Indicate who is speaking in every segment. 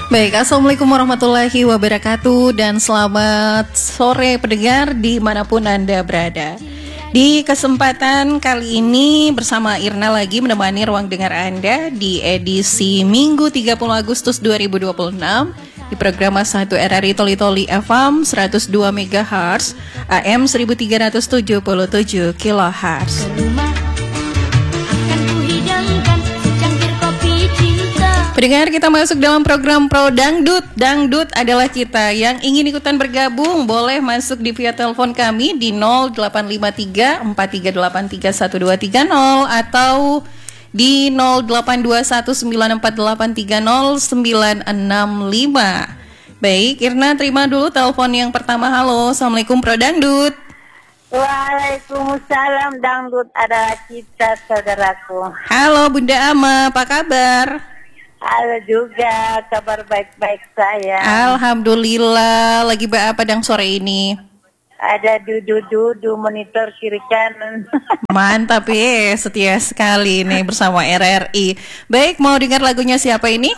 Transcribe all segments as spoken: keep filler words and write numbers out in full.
Speaker 1: Baik, Assalamualaikum warahmatullahi wabarakatuh dan selamat sore pendengar dimanapun Anda berada. Di kesempatan kali ini bersama Irna lagi menemani ruang dengar Anda di edisi Minggu tiga puluh Agustus dua ribu dua puluh enam di program satu R R I Toli Toli F M seratus dua megahertz A M seribu tiga ratus tujuh puluh tujuh kilohertz. Pendengar, kita masuk dalam program Pro Dangdut. Dangdut adalah kita. Yang ingin ikutan bergabung boleh masuk di via telepon kami di nol delapan lima tiga empat tiga delapan tiga satu dua tiga nol atau di nol delapan dua satu sembilan empat delapan tiga nol sembilan enam lima. Baik, Irna terima dulu telepon yang pertama. Halo, Assalamualaikum Pro Dangdut.
Speaker 2: Waalaikumsalam, Dangdut adalah kita, saudaraku.
Speaker 1: Halo Bunda Ama, apa kabar?
Speaker 2: Halo juga, kabar baik-baik saya.
Speaker 1: Alhamdulillah, lagi apa dang sore ini?
Speaker 2: Ada dudu-dudu monitor kiri kanan.
Speaker 1: Mantap ya, setia sekali nih bersama R R I. Baik, mau dengar lagunya siapa ini?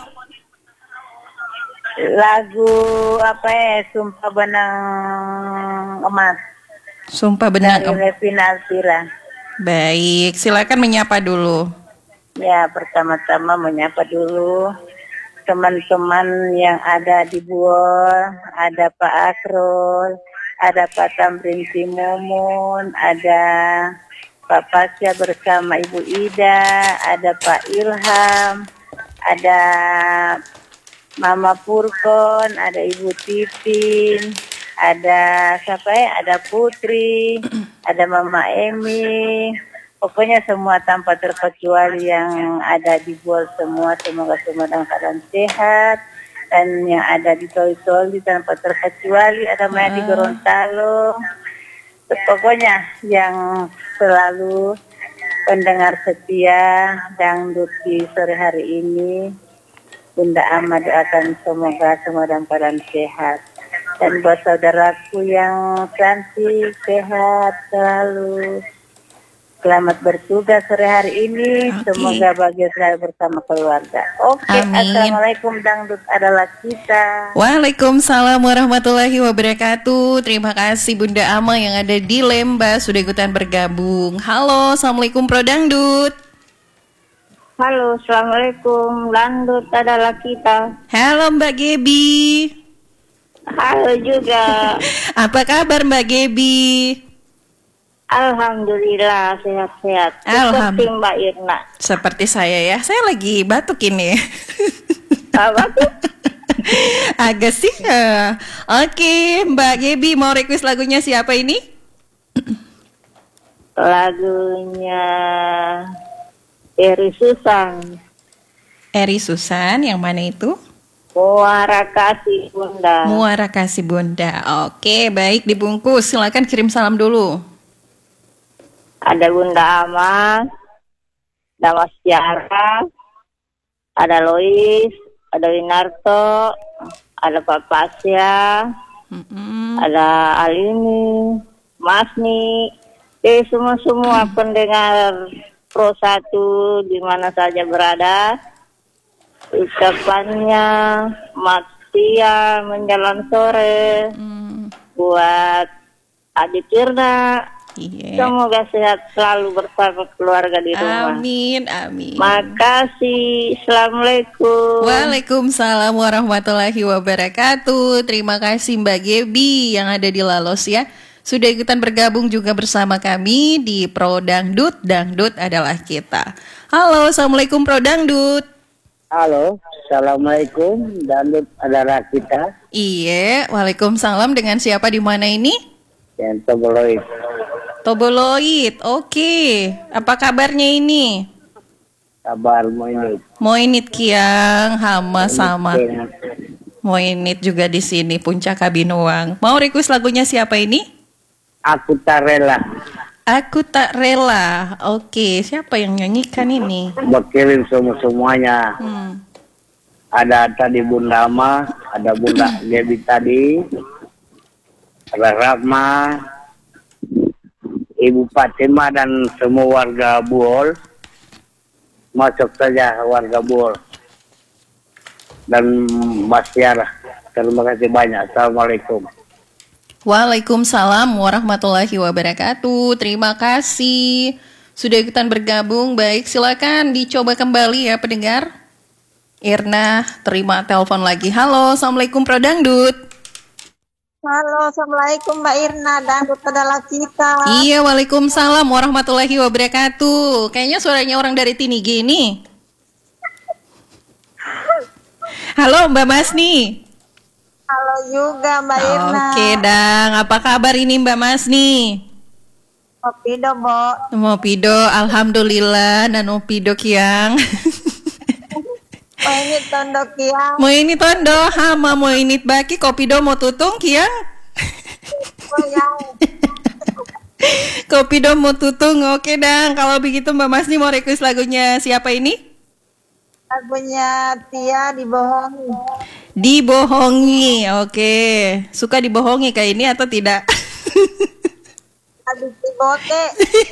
Speaker 2: Lagu apa ya, Sumpah Benang Emas.
Speaker 1: Sumpah Benang Emas.
Speaker 2: Dari Revina Alfira.
Speaker 1: Baik, silakan menyapa dulu.
Speaker 2: Ya, pertama-tama menyapa dulu teman-teman yang ada di Buol, ada Pak Akrul, ada Pak Tamrin Simumun, ada Pak Pasya bersama Ibu Ida, ada Pak Ilham, ada Mama Purkon, ada Ibu Titin, ada siapa ya? Ada Putri, ada Mama Emi. Pokoknya semua tanpa terkecuali yang ada di Buol semua, semoga semua dalam keadaan sehat. Dan yang ada di Toli-Toli tanpa terkecuali, ada Maya di Gorontalo. Pokoknya yang selalu pendengar setia Dangdut di sore hari ini, Bunda Ama doakan semoga semua dalam keadaan sehat. Dan buat saudaraku yang cantik, sehat selalu. Selamat bertugas sore hari ini. Okay. Semoga bahagia selalu bersama keluarga. Oke, okay, Assalamualaikum, Dangdut adalah kita.
Speaker 1: Waalaikumsalam warahmatullahi wabarakatuh. Terima kasih Bunda Ama yang ada di Lembah sudah ikutan bergabung. Halo, Assalamualaikum Pro Dangdut.
Speaker 2: Halo, Assalamualaikum, Dangdut adalah kita.
Speaker 1: Halo Mbak Gebi.
Speaker 2: Halo juga.
Speaker 1: Apa kabar Mbak Gebi?
Speaker 2: Alhamdulillah sehat-sehat.
Speaker 1: Seperti
Speaker 2: Mbak Irna.
Speaker 1: Seperti saya ya. Saya lagi batuk ini.
Speaker 2: Apa tuh?
Speaker 1: Agak sih. Uh. Oke, okay, Mbak Gebi mau request lagunya siapa ini?
Speaker 2: Lagunya Eri Susan.
Speaker 1: Eri Susan, yang mana itu?
Speaker 2: Muara Kasih Bunda.
Speaker 1: Muara Kasih Bunda. Oke, okay, baik dibungkus. Silakan kirim salam dulu.
Speaker 2: Ada Bunda Ama, ada Mas Tiara, ada Lois, ada Winarto, ada Pak Pasya, mm-hmm. ada Alini, Masni, eh semua-semua pendengar Pro satu di mana saja berada. Ucapannya Matia menjelang sore mm. buat Adik Irna. Yeah. Semoga sehat selalu bersama keluarga di rumah.
Speaker 1: Amin, amin.
Speaker 2: Makasih. Assalamualaikum.
Speaker 1: Waalaikumsalam warahmatullahi wabarakatuh. Terima kasih Mbak Gebi yang ada di Lalos ya. Sudah ikutan bergabung juga bersama kami di Pro Dangdut. Dangdut adalah kita. Halo, Assalamualaikum Pro Dangdut.
Speaker 3: Halo, Assalamualaikum. Dangdut adalah kita.
Speaker 1: Iya, waalaikumsalam. Dengan siapa di mana ini?
Speaker 3: Yang Toboloid.
Speaker 1: Toboloid, oke. Okay. Apa kabarnya ini?
Speaker 3: Kabar Moinit.
Speaker 1: Moinit Kiang, Hama sama. Moinit juga di sini, Puncak Kabinuang. Mau request lagunya siapa ini?
Speaker 3: Aku tak rela.
Speaker 1: Aku tak rela. Oke, okay. Siapa yang nyanyikan ini?
Speaker 3: Berkirim semua semuanya.
Speaker 1: Hmm.
Speaker 3: Ada tadi Bunda Ma, ada Bunda Gebi tadi, ada Rahma, Ibu Fatima dan semua warga Buol. Masuk saja warga Buol. dan Mbak Tiara. Terima kasih banyak. Assalamualaikum.
Speaker 1: Waalaikumsalam warahmatullahi wabarakatuh. Terima kasih sudah ikutan bergabung. Baik, silakan dicoba kembali ya pendengar. Irna terima telepon lagi. Halo, Assalamualaikum Pro Dangdut.
Speaker 4: Halo, Assalamualaikum Mbak Irna, dangdut adalah kita.
Speaker 1: Iya, waalaikumsalam warahmatullahi wabarakatuh. Kayaknya suaranya orang dari Tinigi ini. Halo Mbak Masni.
Speaker 4: Halo juga Mbak Irna.
Speaker 1: Oke Dang, apa kabar ini Mbak Masni?
Speaker 4: Mopido, Bo.
Speaker 1: Mopido, alhamdulillah, dan Mopido kiang.
Speaker 4: Mau ini tondo kiang.
Speaker 1: Mau ini tondo, hama mau ini baki, kopido mau tutung kiang.
Speaker 4: Oh, yang.
Speaker 1: Kopido mau tutung, oke Dang. Kalau begitu Mbak Masni mau request lagunya siapa ini?
Speaker 4: Lagunya Tia Dibohongi.
Speaker 1: Dibohongi, oke. Suka dibohongi kayak ini atau tidak?
Speaker 4: Aduh, bote.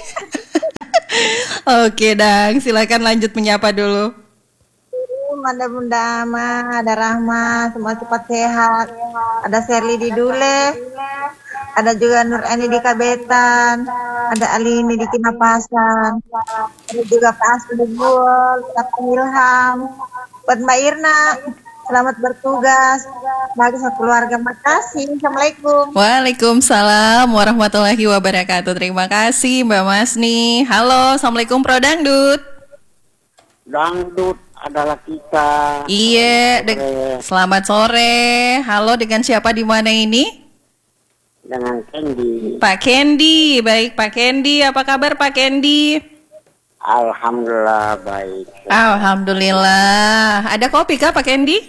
Speaker 1: Oke Dang, silakan lanjut menyapa dulu.
Speaker 4: Ada Bunda Ama, ada Rahma, semua cepat sehat. Ada Sherly di Dule, ada juga Nur Eni di Kabetan, ada Alini di Kinapasan, ada juga Pak Asli di Buol, Pak Ilham, buat Mbak Irna. Selamat bertugas bagi satu keluarga. Makasih. Assalamualaikum.
Speaker 1: Waalaikumsalam warahmatullahi wabarakatuh. Terima kasih Mbak Masni. Halo, Assalamualaikum Pro Dangdut.
Speaker 3: Dangdut adalah kita.
Speaker 1: Iya, de- selamat sore. Halo, dengan siapa di mana ini?
Speaker 3: Dengan Candy.
Speaker 1: Pak Candy. Baik Pak Candy, apa kabar Pak Candy?
Speaker 3: Alhamdulillah baik.
Speaker 1: Alhamdulillah. Ada kopi kah Pak Candy?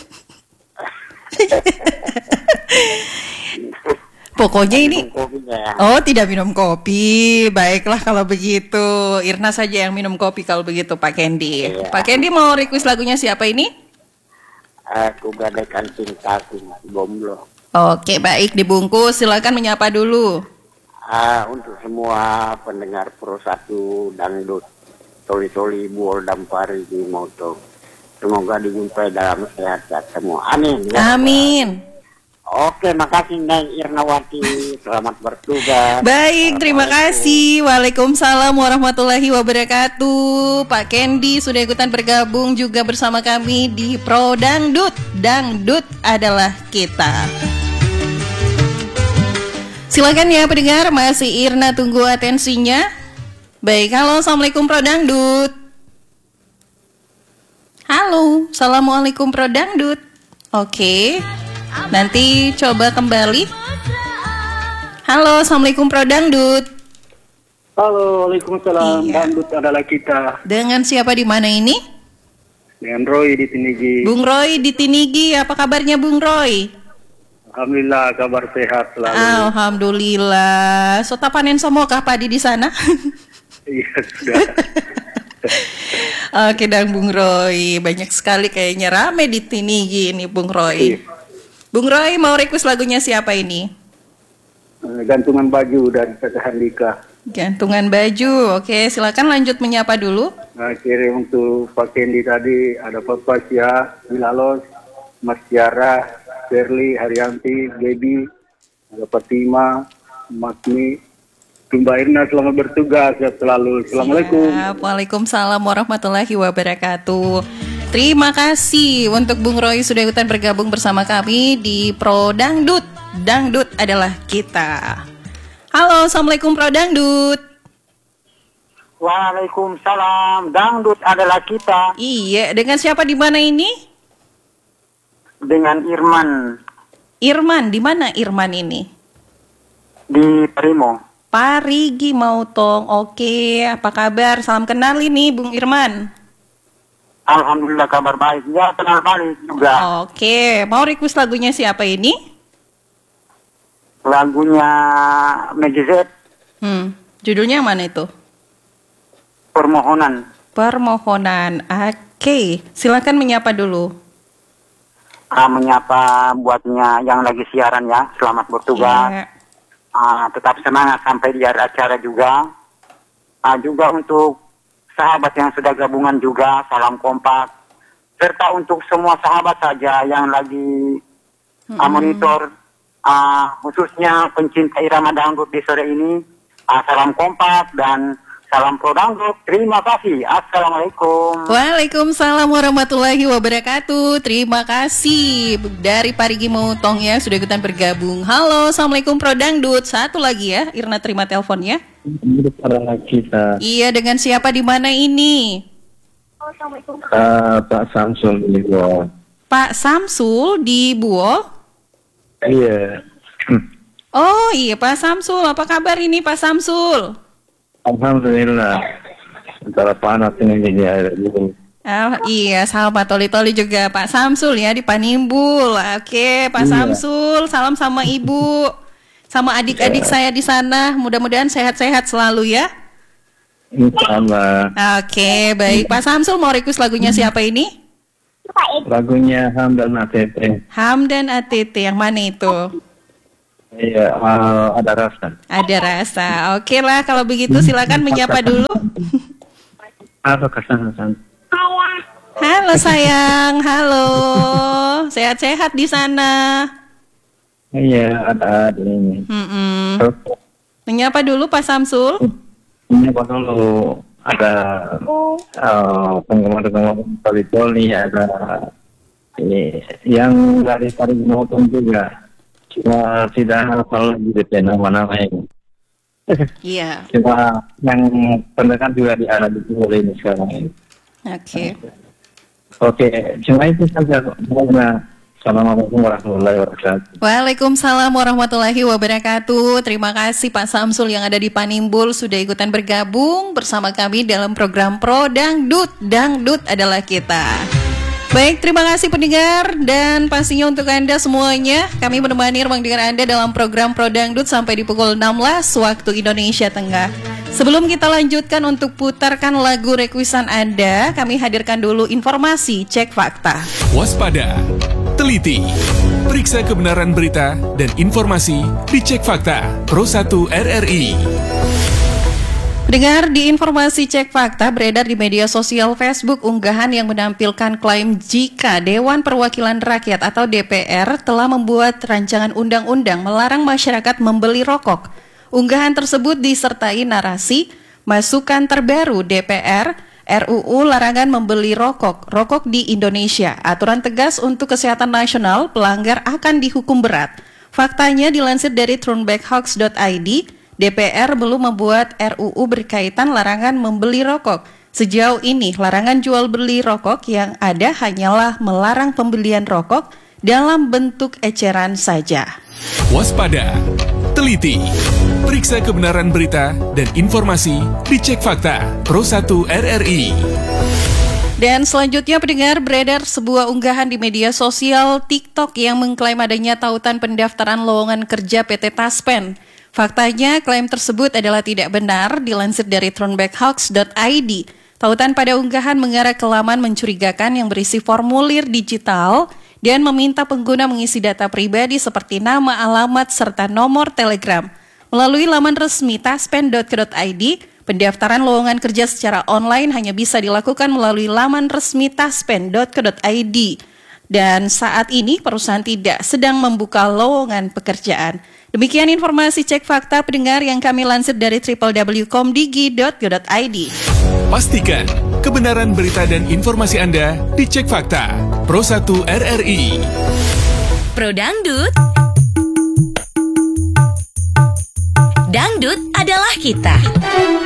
Speaker 1: Pokoknya ini. Oh, tidak minum kopi. Baiklah kalau begitu. Irna saja yang minum kopi kalau begitu Pak Candy.
Speaker 3: Iya.
Speaker 1: Pak Candy mau request lagunya siapa ini?
Speaker 3: Aku gadaikan cintaku Gomblo.
Speaker 1: Oke, baik dibungkus. Silakan menyapa dulu.
Speaker 3: Ah, untuk semua pendengar Pro satu Dangdut, Toli-toli Buol Dampari di Moto. Semoga dijumpai dalam sehat-sehat semua. Amin. Ya,
Speaker 1: Amin.
Speaker 3: Oke, makasih Neng Irnawati. Selamat bertugas.
Speaker 1: Baik, terima kasih. Waalaikumsalam warahmatullahi wabarakatuh. Pak Candy sudah ikutan bergabung juga bersama kami di Pro Dangdut. Dangdut adalah kita. Silakan ya pendengar, masih Irna tunggu atensinya. Baik, halo, Assalamualaikum Pro Dangdut. Halo, Assalamualaikum Pro Dangdut. Oke, nanti coba kembali. Halo, Assalamualaikum Pro Dangdut.
Speaker 5: Halo, Waalaikumsalam.
Speaker 1: Iya.
Speaker 5: Dangdut adalah kita.
Speaker 1: Dengan siapa di mana ini?
Speaker 5: Dengan Roy di Tinigi.
Speaker 1: Bung Roy di Tinigi, apa kabarnya Bung Roy?
Speaker 5: Alhamdulillah kabar sehat selalu.
Speaker 1: Alhamdulillah. Sota panen semua kah padi di sana?
Speaker 5: Iya sudah.
Speaker 1: Oke dan Bung Roy, banyak sekali kayaknya rame di Tinigi ini Bung Roy.
Speaker 5: Iya.
Speaker 1: Bung Roy mau request lagunya siapa ini?
Speaker 5: Eh, Gantungan baju dari Tete Handika.
Speaker 1: Gantungan baju. Oke, silakan lanjut menyapa dulu.
Speaker 5: Nah, kirim untuk Pak Kendi tadi ada Pak Pasya, Wilalos, Mas Tiara, Sherly, Haryanti, Gaby, ada Fatima, Makmi, Mbak Irna, selamat bertugas ya selalu. Assalamualaikum.
Speaker 1: Siap. Waalaikumsalam warahmatullahi wabarakatuh. Terima kasih untuk Bung Roy sudah ikutan bergabung bersama kami di Pro Dangdut. Dangdut adalah kita. Halo, Assalamualaikum Pro Dangdut.
Speaker 3: Waalaikumsalam. Dangdut adalah kita.
Speaker 1: Iya, dengan siapa di mana ini?
Speaker 3: Dengan Irman
Speaker 1: Irman, di mana Irman ini?
Speaker 3: di Primo.
Speaker 1: Parigi Mautong. Oke, apa kabar? Salam kenal ini Bung Irman.
Speaker 3: Alhamdulillah kabar baik. Ya, kenal balik juga.
Speaker 1: Oke, mau request lagunya siapa ini?
Speaker 3: Lagunya Megizet,
Speaker 1: Hmm, judulnya mana itu?
Speaker 3: Permohonan.
Speaker 1: Permohonan. Oke, silakan menyapa dulu.
Speaker 3: Ah, menyapa buatnya yang lagi siaran ya. Selamat bertugas.
Speaker 1: Iya.
Speaker 3: Ah, tetap semangat sampai di akhir acara juga. Ah, juga untuk sahabat yang sudah gabungan juga, salam kompak. serta untuk semua sahabat saja yang lagi
Speaker 1: Mm-mm.
Speaker 3: uh, monitor, uh, khususnya pencinta irama dangdut di sore ini. Uh, salam kompak dan salam pro dangdut. Terima kasih. Assalamualaikum.
Speaker 1: Waalaikumsalam warahmatullahi wabarakatuh. Terima kasih dari Parigi Motong ya sudah ikutan bergabung. Halo, assalamualaikum Pro Dangdut. Satu lagi ya, Irna terima teleponnya.
Speaker 5: Para kita
Speaker 1: Iya, dengan siapa di mana ini?
Speaker 5: uh, Pak Samsul di bawah.
Speaker 1: Pak Samsul di Buol.
Speaker 5: Iya.
Speaker 1: Oh iya Pak Samsul, apa kabar ini Pak Samsul?
Speaker 5: Alhamdulillah. Antara panas ini di air dulu.
Speaker 1: Ah, iya, sahabat Toli-Toli juga Pak Samsul ya di Panimbul. Oke, Pak
Speaker 5: Iya.
Speaker 1: Samsul, salam sama Ibu, sama adik-adik saya di sana. Mudah-mudahan sehat-sehat selalu ya.
Speaker 5: Insyaallah.
Speaker 1: Oke, baik. Pak Samsul mau request lagunya siapa ini?
Speaker 5: Lagunya Hamdan A T T.
Speaker 1: Hamdan A T T, yang mana itu?
Speaker 5: Iya, uh, ada rasa.
Speaker 1: Ada rasa. Oke lah, kalau begitu silakan menyapa dulu.
Speaker 5: Halo Kasan.
Speaker 1: Halo sayang, halo. Sehat-sehat di sana.
Speaker 5: Iya, ada ada ini.
Speaker 1: Mm-mm.
Speaker 5: Terus
Speaker 1: Menyapa dulu Pak Samsul.
Speaker 5: ini apa dulu ada uh, penggemar-penggemar Toli-Toli, ada ini yang dari Parigi Motong juga. Cuma tidak hafal lagi D P nama-nama ini.
Speaker 1: Iya.
Speaker 5: Cuma yang pendekat juga di arah di timur ini sekarang ini.
Speaker 1: Oke.
Speaker 5: Oke, cuma itu saja. Assalamualaikum warahmatullahi wabarakatuh.
Speaker 1: Waalaikumsalam warahmatullahi wabarakatuh. Terima kasih Pak Samsul yang ada di Panimbul sudah ikutan bergabung bersama kami dalam program Pro Dangdut. Dangdut adalah kita. Baik, terima kasih pendengar dan pastinya untuk Anda semuanya. Kami menemani ruang dengar Anda dalam program Pro Dangdut sampai di pukul enam belas waktu Indonesia Tengah. Sebelum kita lanjutkan untuk putarkan lagu requestan Anda, kami hadirkan dulu informasi cek fakta.
Speaker 6: Waspada, teliti, periksa kebenaran berita dan informasi di Cek Fakta Pro satu R R I.
Speaker 1: Pendengar, di informasi cek fakta beredar di media sosial Facebook unggahan yang menampilkan klaim jika Dewan Perwakilan Rakyat atau D P R telah membuat rancangan undang-undang melarang masyarakat membeli rokok. Unggahan tersebut disertai narasi masukan terbaru D P R R U U larangan membeli rokok, rokok di Indonesia. Aturan tegas untuk kesehatan nasional, pelanggar akan dihukum berat. Faktanya dilansir dari turnbackhawks dot I D, D P R belum membuat R U U berkaitan larangan membeli rokok. Sejauh ini, larangan jual beli rokok yang ada hanyalah melarang pembelian rokok dalam bentuk eceran saja.
Speaker 6: Waspada, teliti, periksa kebenaran berita dan informasi di Cek Fakta Pro satu R R I.
Speaker 1: Dan selanjutnya pendengar, beredar sebuah unggahan di media sosial TikTok yang mengklaim adanya tautan pendaftaran lowongan kerja P T Taspen. Faktanya, klaim tersebut adalah tidak benar, dilansir dari turnbackhawks dot I D. Tautan pada unggahan mengarah ke laman mencurigakan yang berisi formulir digital dan meminta pengguna mengisi data pribadi seperti nama, alamat, serta nomor telegram. Melalui laman resmi taspen dot co dot I D, pendaftaran lowongan kerja secara online hanya bisa dilakukan melalui laman resmi taspen dot co dot I D. Dan saat ini perusahaan tidak sedang membuka lowongan pekerjaan. Demikian informasi cek fakta pendengar yang kami lansir dari w w w titik komdigi dot go dot I D.
Speaker 6: Pastikan kebenaran berita dan informasi Anda di Cek Fakta Pro satu R R I.
Speaker 7: Pro Dangdut. Dangdut adalah kita.